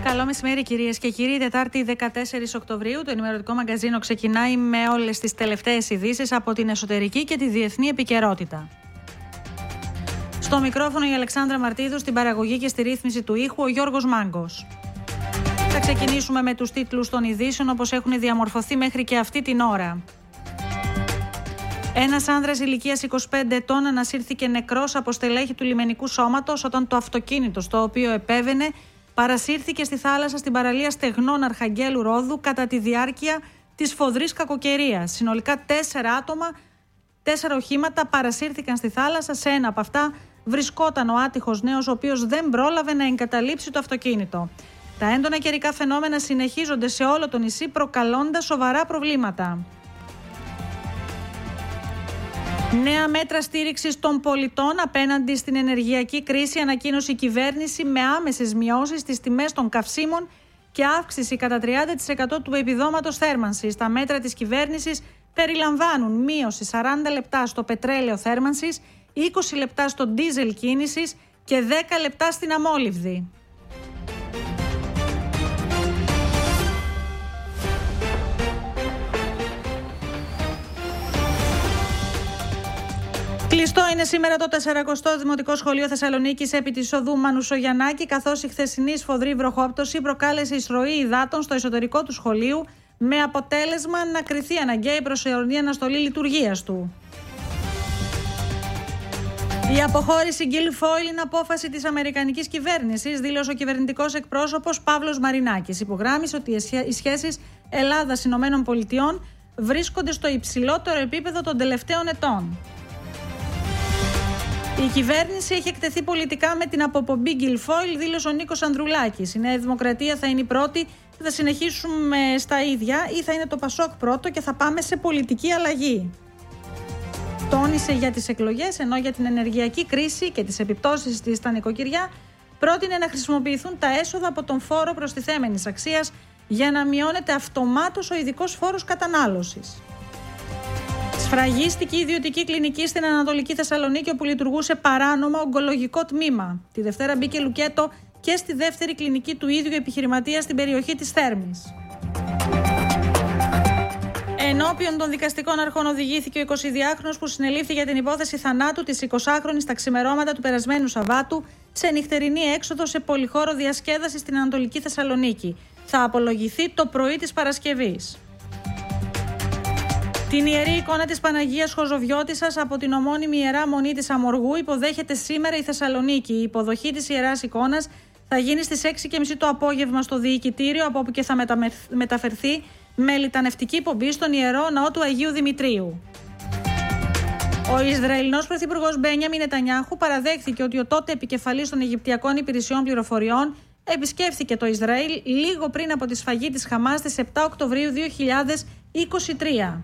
Καλό μεσημέρι κυρίες και κύριοι. Τετάρτη 14 Οκτωβρίου το ενημερωτικό μαγκαζίνο ξεκινάει με όλες τις τελευταίες ειδήσεις από την εσωτερική και τη διεθνή επικαιρότητα. Στο μικρόφωνο η Αλεξάνδρα Μαρτίδου, στην παραγωγή και στη ρύθμιση του ήχου ο Γιώργος Μάγκος. Θα ξεκινήσουμε με τους τίτλους των ειδήσεων όπως έχουν διαμορφωθεί μέχρι και αυτή την ώρα. Ένας άνδρας ηλικίας 25 ετών ανασύρθηκε νεκρός από στελέχη του λιμενικού σώματος όταν το αυτοκίνητο στο οποίο επέβαινε παρασύρθηκε στη θάλασσα στην παραλία Στεγνών Αρχαγγέλου Ρόδου κατά τη διάρκεια της φοδρής κακοκαιρίας. Συνολικά 4 άτομα, 4 οχήματα παρασύρθηκαν στη θάλασσα. Σε ένα από αυτά βρισκόταν ο άτυχος νέος, ο οποίος δεν πρόλαβε να εγκαταλείψει το αυτοκίνητο. Τα έντονα καιρικά φαινόμενα συνεχίζονται σε όλο το νησί, προκαλώντας σοβαρά προβλήματα. Νέα μέτρα στήριξης των πολιτών απέναντι στην ενεργειακή κρίση ανακοίνωσε η κυβέρνηση με άμεσες μειώσεις στις τιμές των καυσίμων και αύξηση κατά 30% του επιδόματος θέρμανσης. Τα μέτρα της κυβέρνησης περιλαμβάνουν μείωση 40 λεπτά στο πετρέλαιο θέρμανσης, 20 λεπτά στο ντίζελ κίνησης και 10 λεπτά στην αμόλυβδη. Κλειστό είναι σήμερα το 40ο Δημοτικό Σχολείο Θεσσαλονίκης επί της οδού Μανουσογιαννάκη, καθώς η χθεσινή σφοδρή βροχόπτωση προκάλεσε εισρωή υδάτων στο εσωτερικό του σχολείου, με αποτέλεσμα να κριθεί αναγκαία προσωρινή αναστολή λειτουργίας του. Η αποχώρηση Guilfoyle είναι απόφαση της αμερικανικής κυβέρνησης, δήλωσε ο κυβερνητικός εκπρόσωπος Παύλος Μαρινάκης. Υπογράμμισε ότι οι σχέσεις Ελλάδας-ΗΠΑ βρίσκονται στο υψηλότερο επίπεδο των τελευταίων ετών. Η κυβέρνηση έχει εκτεθεί πολιτικά με την αποπομπή Guilfoyle, δήλωσε ο Νίκος Ανδρουλάκης. Η Νέα Δημοκρατία θα είναι η πρώτη, θα συνεχίσουμε στα ίδια ή θα είναι το Πασόκ πρώτο και θα πάμε σε πολιτική αλλαγή. Τόνισε για τις εκλογές, ενώ για την ενεργειακή κρίση και τις επιπτώσεις της στα νοικοκυριά πρότεινε να χρησιμοποιηθούν τα έσοδα από τον φόρο προστιθέμενης αξίας για να μειώνεται αυτομάτως ο ειδικός φόρος κατανάλωσης. Σφραγίστηκε η ιδιωτική κλινική στην Ανατολική Θεσσαλονίκη, όπου λειτουργούσε παράνομα ογκολογικό τμήμα. Τη Δευτέρα μπήκε λουκέτο και στη δεύτερη κλινική του ίδιου επιχειρηματία στην περιοχή της Θέρμης. Ενώπιον των δικαστικών αρχών οδηγήθηκε ο 22χρονος που συνελήφθη για την υπόθεση θανάτου της 20χρονης στα ξημερώματα του περασμένου Σαββάτου σε νυχτερινή έξοδο σε πολυχώρο διασκέδαση στην Ανατολική Θεσσαλονίκη. Θα απολογηθεί το πρωί της Παρασκευής. Την ιερή εικόνα της Παναγίας Χοζοβιώτισσας από την ομώνυμη Ιερά Μονή της Αμοργού υποδέχεται σήμερα η Θεσσαλονίκη. Η υποδοχή της Ιεράς Εικόνας θα γίνει στις 6:30 το απόγευμα στο Διοικητήριο, από όπου και θα μεταφερθεί με λιτανευτική πομπή στον Ιερό Ναό του Αγίου Δημητρίου. Ο Ισραηλινός Πρωθυπουργός Μπένιαμιν Νετανιάχου παραδέχθηκε ότι ο τότε επικεφαλής των Αιγυπτιακών Υπηρεσιών Πληροφοριών επισκέφθηκε το Ισραήλ λίγο πριν από τη σφαγή της Χαμάς στις 7 Οκτωβρίου 2023.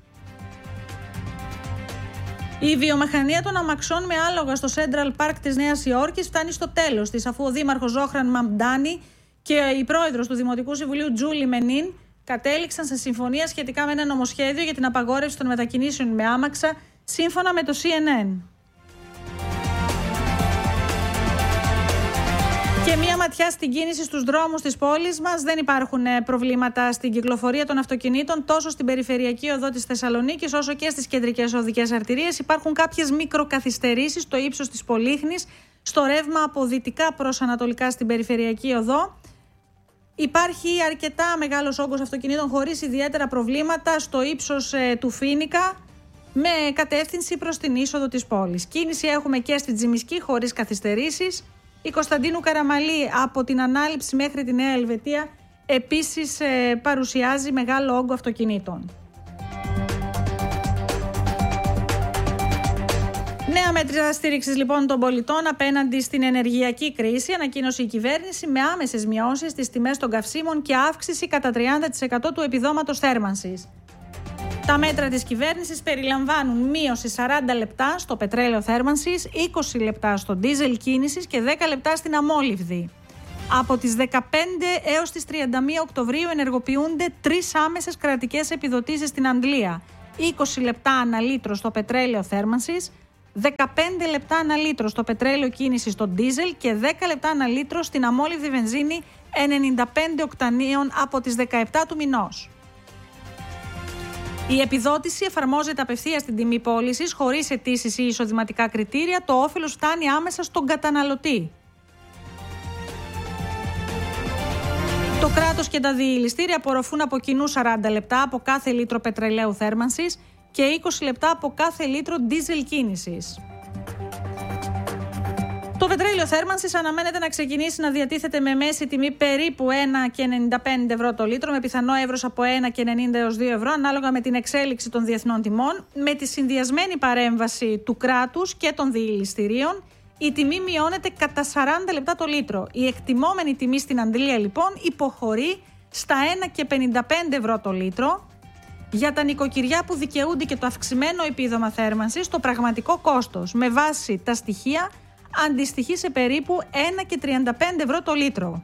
Η βιομηχανία των αμαξών με άλογα στο Central Park της Νέας Υόρκης φτάνει στο τέλος της, αφού ο δήμαρχος Ζόχραν Μαμντάνη και η πρόεδρος του Δημοτικού Συμβουλίου Τζούλι Μενίν κατέληξαν σε συμφωνία σχετικά με ένα νομοσχέδιο για την απαγόρευση των μετακινήσεων με άμαξα, σύμφωνα με το CNN. Και μία ματιά στην κίνηση στους δρόμους της πόλης μας. Δεν υπάρχουν προβλήματα στην κυκλοφορία των αυτοκινήτων τόσο στην περιφερειακή οδό της Θεσσαλονίκης όσο και στις κεντρικές οδικές αρτηρίες. Υπάρχουν κάποιες μικροκαθυστερήσεις στο ύψος της Πολύχνης, στο ρεύμα από δυτικά προς ανατολικά στην περιφερειακή οδό. Υπάρχει αρκετά μεγάλος όγκος αυτοκινήτων χωρίς ιδιαίτερα προβλήματα στο ύψος του Φοίνικα, με κατεύθυνση προς την είσοδο της πόλης. Κίνηση έχουμε και στη Τζιμισκή χωρίς καθυστερήσεις. Η Κωνσταντίνου Καραμαλή από την Ανάληψη μέχρι τη Νέα Ελβετία επίσης παρουσιάζει μεγάλο όγκο αυτοκινήτων. Νέα μέτρα στήριξης λοιπόν των πολιτών απέναντι στην ενεργειακή κρίση ανακοίνωσε η κυβέρνηση με άμεσες μειώσεις στις τιμές των καυσίμων και αύξηση κατά 30% του επιδόματος θέρμανσης. Τα μέτρα της κυβέρνησης περιλαμβάνουν μείωση 40 λεπτά στο πετρέλαιο θέρμανσης, 20 λεπτά στο ντίζελ κίνησης και 10 λεπτά στην αμόλυβδη. Από τις 15 έως τις 31 Οκτωβρίου ενεργοποιούνται 3 άμεσες κρατικές επιδοτήσεις στην Αγγλία. 20 λεπτά ανά λίτρο στο πετρέλαιο θέρμανσης, 15 λεπτά ανά λίτρο στο πετρέλαιο κίνησης στο ντίζελ και 10 λεπτά ανά λίτρο στην αμόλυβδη βενζίνη 95 οκτανίων από τις 17 του μηνός. Η επιδότηση εφαρμόζεται απευθείας στην τιμή πώλησης, χωρίς αιτήσεις ή εισοδηματικά κριτήρια. Το όφελος φτάνει άμεσα στον καταναλωτή. Το κράτος και τα διηλιστήρια απορροφούν από κοινού 40 λεπτά από κάθε λίτρο πετρελαίου θέρμανσης και 20 λεπτά από κάθε λίτρο ντίζελ κίνησης. Το πετρέλαιο θέρμανσης αναμένεται να ξεκινήσει να διατίθεται με μέση τιμή περίπου 1,95 ευρώ το λίτρο, με πιθανό εύρος από 1,90 έως 2 ευρώ, ανάλογα με την εξέλιξη των διεθνών τιμών. Με τη συνδυασμένη παρέμβαση του κράτους και των διηλιστηρίων, η τιμή μειώνεται κατά 40 λεπτά το λίτρο. Η εκτιμόμενη τιμή στην Αντλία, λοιπόν, υποχωρεί στα 1,55 ευρώ το λίτρο. Για τα νοικοκυριά που δικαιούνται και το αυξημένο επίδομα θέρμανσης, το πραγματικό κόστος με βάση τα στοιχεία αντιστοιχεί σε περίπου 1,35 ευρώ το λίτρο.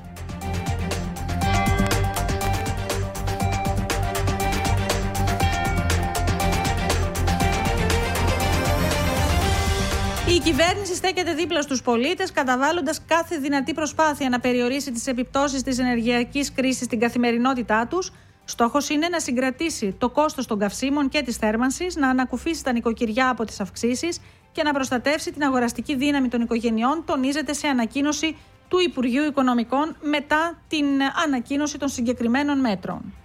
Η κυβέρνηση στέκεται δίπλα στους πολίτες, καταβάλλοντας κάθε δυνατή προσπάθεια να περιορίσει τις επιπτώσεις της ενεργειακής κρίσης στην καθημερινότητά τους. Στόχος είναι να συγκρατήσει το κόστος των καυσίμων και της θέρμανσης, να ανακουφίσει τα νοικοκυριά από τις αυξήσεις και να προστατεύσει την αγοραστική δύναμη των οικογενειών, τονίζεται σε ανακοίνωση του Υπουργείου Οικονομικών μετά την ανακοίνωση των συγκεκριμένων μέτρων.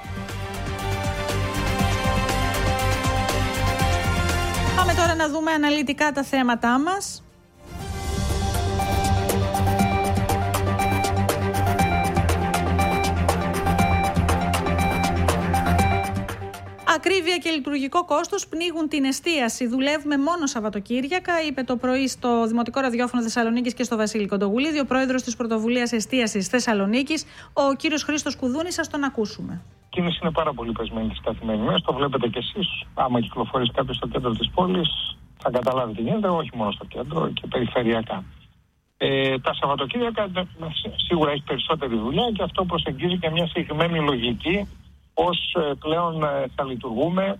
Πάμε τώρα να δούμε αναλυτικά τα θέματά μας. Ακρίβεια και λειτουργικό κόστος πνίγουν την εστίαση. Δουλεύουμε μόνο Σαββατοκύριακα, είπε το πρωί στο Δημοτικό Ραδιόφωνο Θεσσαλονίκης και στο Βασίλη Κοντογουλίδη ο πρόεδρος της Πρωτοβουλίας Εστίασης Θεσσαλονίκης, ο κύριος Χρήστος Κουδούνης. Ας τον ακούσουμε. Η κίνηση είναι πάρα πολύ πεσμένη τις καθημερινές. Το βλέπετε κι εσείς. Άμα κυκλοφορείς κάποιος στο κέντρο της πόλης, θα καταλάβει τι γίνεται, όχι μόνο στο κέντρο και περιφερειακά. Τα Σαββατοκύριακα σίγουρα έχει περισσότερη δουλειά και αυτό προσεγγίζει και μια συγκεκριμένη λογική. Πώς πλέον θα λειτουργούμε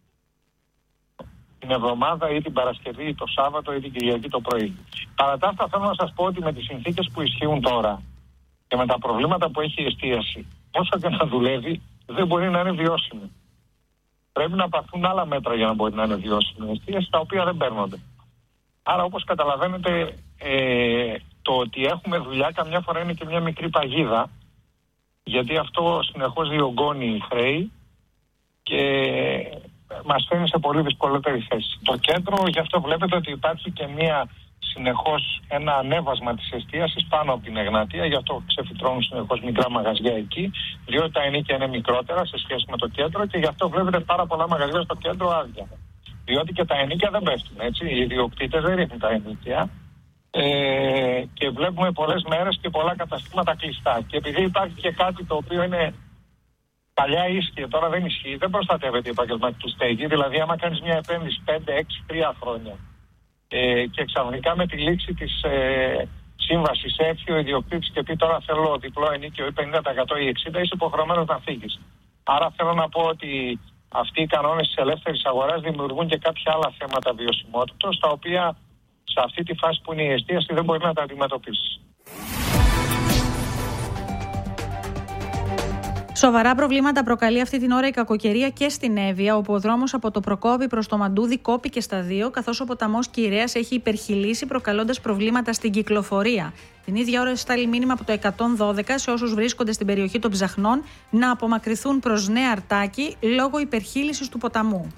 την εβδομάδα ή την Παρασκευή ή το Σάββατο ή την Κυριακή το πρωί. Παρά τα αυτά θέλω να σας πω ότι με τις συνθήκες που ισχύουν τώρα και με τα προβλήματα που έχει η εστίαση, όσο και να δουλεύει δεν μπορεί να είναι βιώσιμη. Πρέπει να πάρθουν άλλα μέτρα για να μπορεί να είναι βιώσιμη η εστίαση, τα οποία δεν παίρνονται. Άρα όπως καταλαβαίνετε το ότι έχουμε δουλειά καμιά φορά είναι και μια μικρή παγίδα, γιατί αυτό συνεχώς διωγγώνει χρέη και μας φέρνει σε πολύ δυσκολότερη θέση. Το κέντρο, γι' αυτό βλέπετε ότι υπάρχει και συνεχώς ένα ανέβασμα της εστίασης πάνω από την Εγνατία, γι' αυτό ξεφυτρώνουν συνεχώς μικρά μαγαζιά εκεί, διότι τα ενοίκια είναι μικρότερα σε σχέση με το κέντρο και γι' αυτό βλέπετε πάρα πολλά μαγαζιά στο κέντρο άδεια. Διότι και τα ενοίκια δεν πέφτουν, έτσι, οι ιδιοκτήτες δεν ρίχνουν τα ενοίκια. Και βλέπουμε πολλές μέρες και πολλά καταστήματα κλειστά. Και επειδή υπάρχει και κάτι το οποίο είναι παλιά ίσχυε, τώρα δεν ισχύει, δεν προστατεύεται η επαγγελματική στέγη. Δηλαδή, άμα κάνεις μια επένδυση 5, 6, 3 χρόνια και ξαφνικά με τη λήξη της σύμβασης έρθει ο ιδιοκτήτης και πει τώρα θέλω διπλό ενίκιο ή 50% ή 60%, είσαι υποχρεωμένος να φύγεις. Άρα θέλω να πω ότι αυτοί οι κανόνες της ελεύθερης αγοράς δημιουργούν και κάποια άλλα θέματα βιωσιμότητας, τα οποία σε αυτή τη φάση που είναι η εστίαση δεν μπορεί να τα αντιμετωπίσει. Σοβαρά προβλήματα προκαλεί αυτή την ώρα η κακοκαιρία και στην Εύβοια, όπου ο δρόμος από το Προκόπη προς το Μαντούδι κόπηκε στα 2, καθώς ο ποταμός Κυρέας έχει υπερχειλήσει, προκαλώντας προβλήματα στην κυκλοφορία. Την ίδια ώρα στάλει μήνυμα από το 112 σε όσους βρίσκονται στην περιοχή των Ψαχνών να απομακρυνθούν προς Νέα Αρτάκη λόγω υπερχείλησης του ποταμού.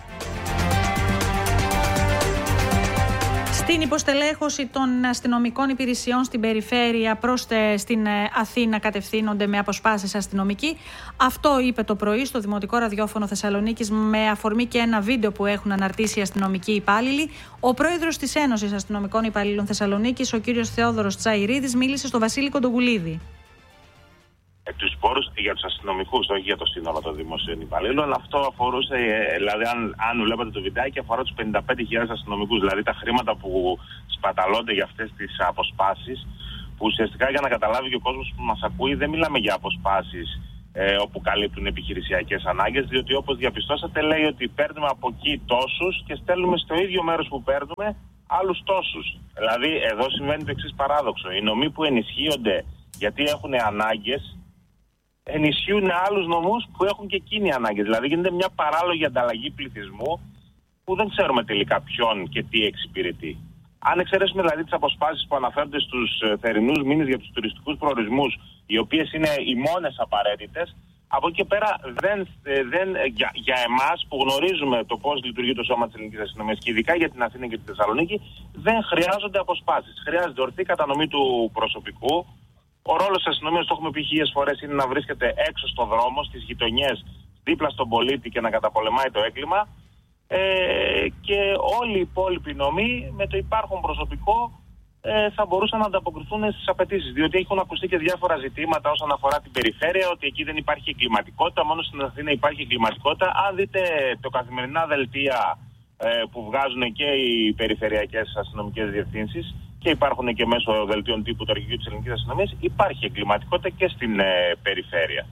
Στην υποστελέχωση των αστυνομικών υπηρεσιών στην περιφέρεια προς στην Αθήνα κατευθύνονται με αποσπάσεις αστυνομικοί. Αυτό είπε το πρωί στο Δημοτικό Ραδιόφωνο Θεσσαλονίκης με αφορμή και ένα βίντεο που έχουν αναρτήσει οι αστυνομικοί υπάλληλοι. Ο πρόεδρος της Ένωσης Αστυνομικών Υπαλλήλων Θεσσαλονίκης, ο κύριος Θεόδωρος Τσαϊρίδης, μίλησε στο Βασίλη Κοντογουλίδη. Τους πόρους για τους αστυνομικούς, όχι για το σύνολο των δημοσίων υπαλλήλων. Αυτό αφορούσε, δηλαδή, αν βλέπετε το βιντεάκι, αφορά τους 55.000 αστυνομικούς. Δηλαδή τα χρήματα που σπαταλώνται για αυτές τις αποσπάσεις, που ουσιαστικά για να καταλάβει και ο κόσμος που μας ακούει, δεν μιλάμε για αποσπάσεις όπου καλύπτουν επιχειρησιακές ανάγκες, διότι όπως διαπιστώσατε, λέει ότι παίρνουμε από εκεί τόσους και στέλνουμε στο ίδιο μέρος που παίρνουμε άλλους τόσους. Δηλαδή, εδώ συμβαίνει το εξής παράδοξο. Οι νομοί που ενισχύονται γιατί έχουν ανάγκες, ενισχύουν άλλους νομούς που έχουν και εκείνοι ανάγκες. Δηλαδή γίνεται μια παράλογη ανταλλαγή πληθυσμού που δεν ξέρουμε τελικά ποιον και τι εξυπηρετεί. Αν εξαιρέσουμε δηλαδή τις αποσπάσεις που αναφέρονται στους θερινούς μήνες για τους τουριστικούς προορισμούς, οι οποίες είναι οι μόνες απαραίτητες, από εκεί και πέρα για εμάς που γνωρίζουμε το πώς λειτουργεί το σώμα της ελληνικής αστυνομίας και ειδικά για την Αθήνα και τη Θεσσαλονίκη, δεν χρειάζονται αποσπάσεις. Χρειάζεται ορθή κατανομή του προσωπικού. Ο ρόλος της αστυνομίας, το έχουμε πει 1000 φορές, είναι να βρίσκεται έξω στον δρόμο, στις γειτονιές, δίπλα στον πολίτη και να καταπολεμάει το έγκλημα. Και όλοι οι υπόλοιποι νομοί με το υπάρχον προσωπικό θα μπορούσαν να ανταποκριθούν στις απαιτήσεις. Διότι έχουν ακουστεί και διάφορα ζητήματα όσον αφορά την περιφέρεια, ότι εκεί δεν υπάρχει εγκληματικότητα, μόνο στην Αθήνα υπάρχει εγκληματικότητα. Αν δείτε το καθημερινά δελτία που βγάζουν και οι περιφερειακές αστυνομικές διευθύνσεις και υπάρχουν και μέσω δελτίων τύπου του Αρχηγείου της Ελληνικής Αστυνομίας, υπάρχει εγκληματικότητα και στην περιφέρεια.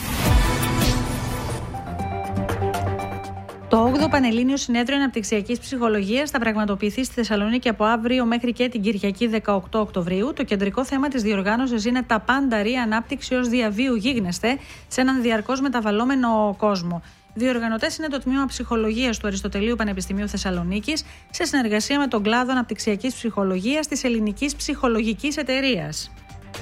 Το 8ο Πανελλήνιο Συνέδριο Αναπτυξιακής Ψυχολογίας θα πραγματοποιηθεί στη Θεσσαλονίκη από αύριο μέχρι και την Κυριακή 18 Οκτωβρίου. Το κεντρικό θέμα της διοργάνωσης είναι τα πάντα ρή ανάπτυξη ως διαβίου γίγνεσθε σε έναν διαρκώς μεταβαλλόμενο κόσμο. Διοργανωτές είναι το Τμήμα Ψυχολογίας του Αριστοτελείου Πανεπιστημίου Θεσσαλονίκης σε συνεργασία με τον κλάδο Αναπτυξιακής Ψυχολογίας της Ελληνικής Ψυχολογικής Εταιρείας.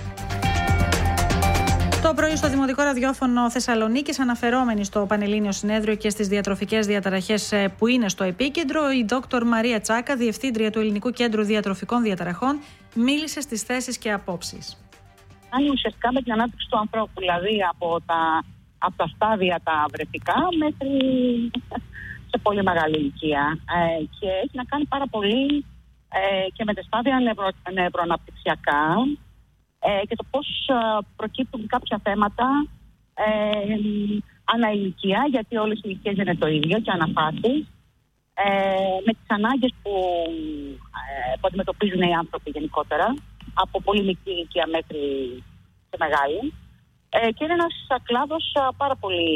Το πρωί στο Δημοτικό Ραδιόφωνο Θεσσαλονίκης, αναφερόμενη στο Πανελλήνιο Συνέδριο και στις διατροφικές διαταραχές που είναι στο επίκεντρο, η Δόκτωρ Μαρία Τσάκα, Διευθύντρια του Ελληνικού Κέντρου Διατροφικών Διαταραχών, μίλησε στις θέσεις και απόψεις. Κάνει ουσιαστικά με την ανάπτυξη του ανθρώπου, δηλαδή από τα στάδια τα βρεφικά μέχρι σε πολύ μεγάλη ηλικία. Και έχει να κάνει πάρα πολύ και με τα στάδια νευροαναπτυξιακά. Και το πώς προκύπτουν κάποια θέματα ανά ηλικία, γιατί όλες οι ηλικίες δεν είναι το ίδιο και αναφάσεις, με τις ανάγκες που αντιμετωπίζουν οι άνθρωποι γενικότερα, από πολύ μικρή ηλικία μέχρι και μεγάλη. Και είναι ένας κλάδος πάρα πολύ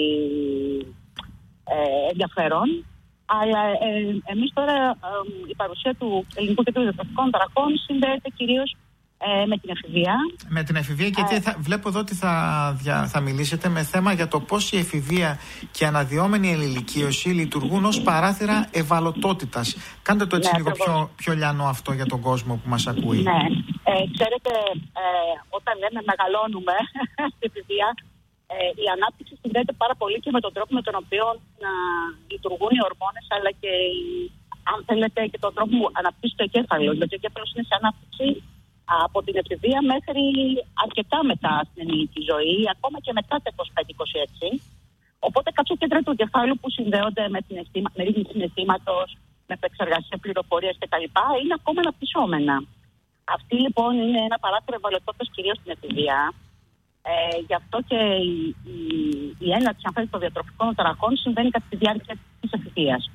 ενδιαφέρον. Αλλά εμείς τώρα η παρουσία του Ελληνικού Κέντρου Διατροφικών Διαταραχών συνδέεται κυρίως με την εφηβεία. Με την εφηβεία και εκεί βλέπω εδώ ότι θα μιλήσετε με θέμα για το πώς η εφηβεία και η αναδυόμενη ενηλικίωση λειτουργούν ως παράθυρα ευαλωτότητας. Κάντε το έτσι λίγο πιο λιανό αυτό για τον κόσμο που μας ακούει. Ναι. Ξέρετε, όταν λέμε μεγαλώνουμε στην εφηβεία, η ανάπτυξη συνδέεται πάρα πολύ και με τον τρόπο με τον οποίο λειτουργούν οι ορμόνες, αλλά και αν θέλετε και τον τρόπο που αναπτύσσει το εγκέφαλο. Γιατί ο εγκέφαλος είναι σε ανάπτυξη από την εφηβεία μέχρι αρκετά μετά στην ενήλικη ζωή, ακόμα και μετά τα 25-26. Οπότε κάποια κέντρα του εγκεφάλου που συνδέονται με ρύθμιση συναισθήματος, με επεξεργασία πληροφορίας κτλ. Είναι ακόμα αναπτυσσόμενα. Αυτή λοιπόν είναι ένα παράθυρο ευαλωτότητας κυρίως στην εφηβεία. Γι' αυτό και η έναρξη των διατροφικών διαταραχών συμβαίνει κατά τη διάρκεια της εφηβείας.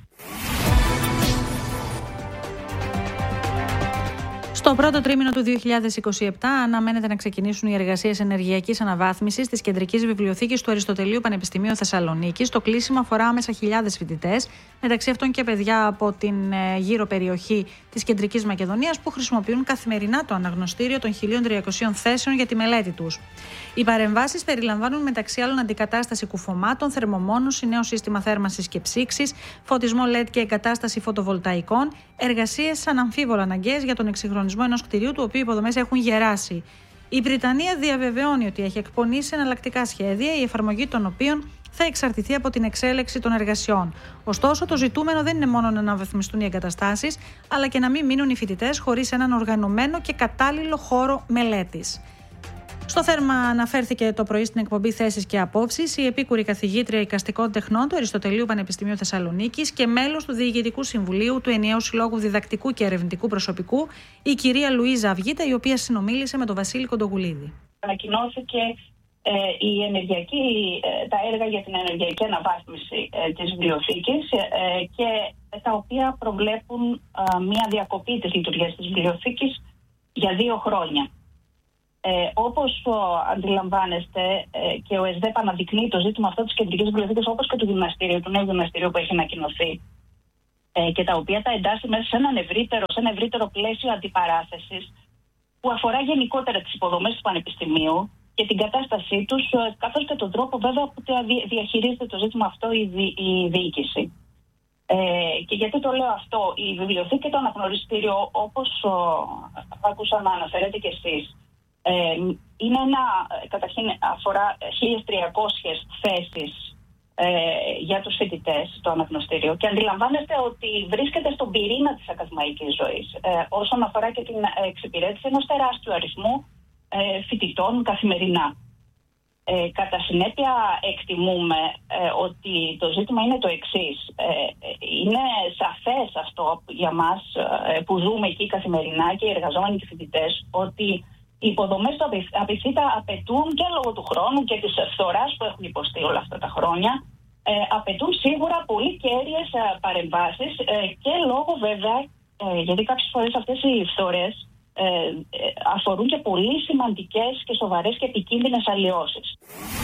Στο πρώτο τρίμηνο του 2027 αναμένεται να ξεκινήσουν οι εργασίες ενεργειακής αναβάθμισης της Κεντρικής Βιβλιοθήκης του Αριστοτελείου Πανεπιστημίου Θεσσαλονίκης. Το κλείσιμο αφορά άμεσα χιλιάδες φοιτητές, μεταξύ αυτών και παιδιά από την γύρω περιοχή της Κεντρικής Μακεδονίας που χρησιμοποιούν καθημερινά το αναγνωστήριο των 1.300 θέσεων για τη μελέτη τους. Οι παρεμβάσεις περιλαμβάνουν μεταξύ άλλων αντικατάσταση κουφωμάτων, θερμομόνωση, νέο σύστημα θέρμανσης και ψήξης, φωτισμό LED και εγκατάσταση φωτοβολταϊκών, εργασίες αναμφίβολα αναγκαίες για τον εξυγχρονισμό ενός κτηρίου του οποίου οι υποδομές έχουν γεράσει. Η Βρυτανία διαβεβαιώνει ότι έχει εκπονήσει εναλλακτικά σχέδια, η εφαρμογή των οποίων θα εξαρτηθεί από την εξέλιξη των εργασιών. Ωστόσο, το ζητούμενο δεν είναι μόνο να αναβαθμιστούν οι εγκαταστάσεις, αλλά και να μην μείνουν οι φοιτητές χωρίς έναν οργανωμένο και κατάλληλο χώρο μελέτης. Στο θέμα αναφέρθηκε το πρωί στην εκπομπή Θέσεις και Απόψεις η επίκουρη καθηγήτρια Εικαστικών Τεχνών του Αριστοτελείου Πανεπιστημίου Θεσσαλονίκης και μέλος του Διοικητικού Συμβουλίου του Ενιαίου Συλλόγου Διδακτικού και Ερευνητικού Προσωπικού, η κυρία Λουίζα Αυγίτα, η οποία συνομίλησε με τον Βασίλη Κοντογουλίδη. Ανακοινώθηκε τα έργα για την ενεργειακή αναβάθμιση της βιβλιοθήκης και τα οποία προβλέπουν μια διακοπή της λειτουργίας της βιβλιοθήκης για 2 χρόνια. Όπως αντιλαμβάνεστε και ο ΕΣΔΕΠ αναδεικνύει το ζήτημα αυτό της κεντρικής βιβλιοθήκης όπως και του νέου γυμναστηρίου που έχει ανακοινωθεί και τα οποία τα εντάσσει μέσα σε ένα ευρύτερο πλαίσιο αντιπαράθεσης που αφορά γενικότερα τις υποδομές του Πανεπιστημίου και την κατάστασή τους, καθώς και τον τρόπο βέβαια που διαχειρίζεται το ζήτημα αυτό η διοίκηση. Και γιατί το λέω αυτό, η βιβλιοθήκη και το αναγνωριστήριο, όπως άκουσα να αναφέρετε κι εσείς, είναι καταρχήν αφορά 1.300 θέσεις για τους φοιτητές, το αναγνωστήριο, και αντιλαμβάνεστε ότι βρίσκεται στον πυρήνα της ακαδημαϊκής ζωής όσον αφορά και την εξυπηρέτηση ενός τεράστιου αριθμού φοιτητών καθημερινά. Κατά συνέπεια εκτιμούμε ότι το ζήτημα είναι το εξής. Είναι σαφές αυτό για μας που ζούμε εκεί καθημερινά και οι εργαζόμενοι και οι φοιτητές, ότι οι υποδομές του απειθήτα απαιτούν και λόγω του χρόνου και της φθοράς που έχουν υποστεί όλα αυτά τα χρόνια, απαιτούν σίγουρα πολύ κέρυες παρεμβάσεις και λόγω βέβαια, γιατί κάποιες φορές αυτές οι φθορές αφορούν και πολύ σημαντικές και σοβαρές και επικίνδυνες αλλοιώσεις.